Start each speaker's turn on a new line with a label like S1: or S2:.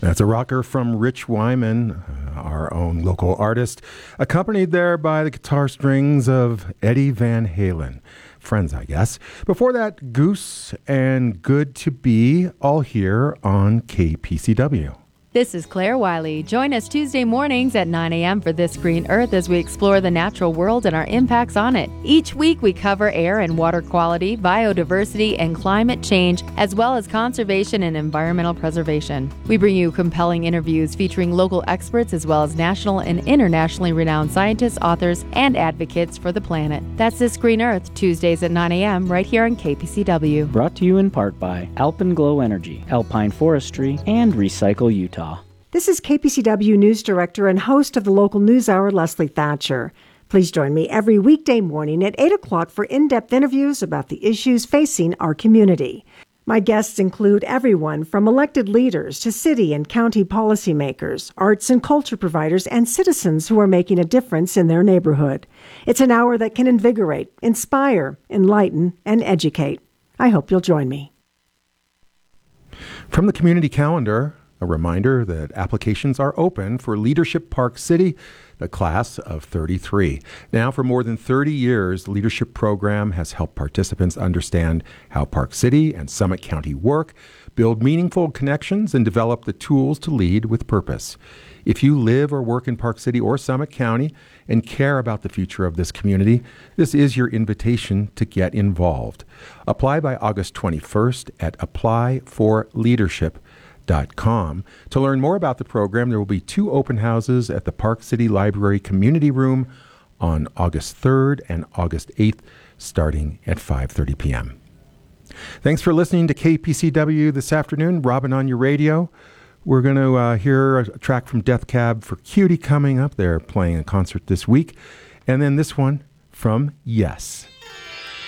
S1: That's a rocker from Rich Wyman, our own local artist, accompanied there by the guitar strings of Eddie Van Halen. Friends, I guess. Before that, Goose and Good to Be, all here on KPCW.
S2: This is Claire Wiley. Join us Tuesday mornings at 9 a.m. for This Green Earth as we explore the natural world and our impacts on it. Each week we cover air and water quality, biodiversity, and climate change, as well as conservation and environmental preservation. We bring you compelling interviews featuring local experts as well as national and internationally renowned scientists, authors, and advocates for the planet. That's This Green Earth, Tuesdays at 9 a.m. right here on KPCW.
S3: Brought to you in part by Alpenglow Energy, Alpine Forestry, and Recycle Utah.
S4: This is KPCW News Director and host of the local news hour, Leslie Thatcher. Please join me every weekday morning at 8 o'clock for in-depth interviews about the issues facing our community. My guests include everyone from elected leaders to city and county policymakers, arts and culture providers, and citizens who are making a difference in their neighborhood. It's an hour that can invigorate, inspire, enlighten, and educate. I hope you'll join me.
S1: From the community calendar, a reminder that applications are open for Leadership Park City, the class of 33. Now, for more than 30 years, the Leadership Program has helped participants understand how Park City and Summit County work, build meaningful connections, and develop the tools to lead with purpose. If you live or work in Park City or Summit County and care about the future of this community, this is your invitation to get involved. Apply by August 21st at applyforleadership.com. To learn more about the program, there will be 2 open houses at the Park City Library Community Room on August 3rd and August 8th, starting at 5:30 p.m. Thanks for listening to KPCW this afternoon. Robin on your radio. We're going to hear a track from Death Cab for Cutie coming up. They're playing a concert this week. And then this one from Yes.